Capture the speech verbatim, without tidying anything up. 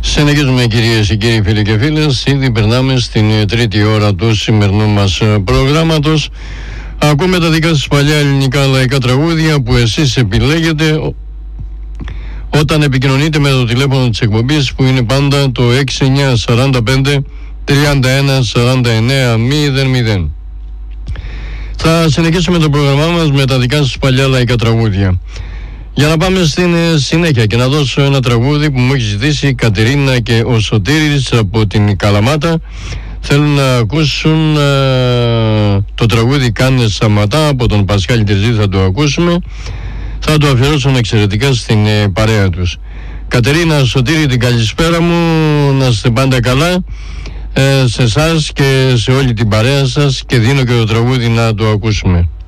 Συνεχίζουμε, κυρίες και κύριοι, φίλοι και φίλες. Ήδη περνάμε στην τρίτη ώρα του σημερινού μας προγράμματος. Ακούμε τα δικά σας παλιά ελληνικά λαϊκά τραγούδια που εσείς επιλέγετε όταν επικοινωνείτε με το τηλέφωνο της εκπομπής, που είναι πάντα το έξι εννιά τέσσερα πέντε τριάντα ένα σαράντα εννέα μηδέν μηδέν. Θα συνεχίσουμε το πρόγραμμά μας με τα δικά σας παλιά λαϊκά τραγούδια. Για να πάμε στην συνέχεια και να δώσω ένα τραγούδι που μου έχει ζητήσει η Κατερίνα και ο Σωτήρης από την Καλαμάτα. Θέλουν να ακούσουν ε, το τραγούδι «Κάνε Σαματά» από τον Πασχάλη Τερζή. Θα το ακούσουμε. Θα το αφιερώσουν εξαιρετικά στην ε, παρέα τους. Κατερίνα, Σωτήρη, την καλησπέρα μου. Να είστε πάντα καλά ε, σε εσάς και σε όλη την παρέα σας, και δίνω και το τραγούδι να το ακούσουμε.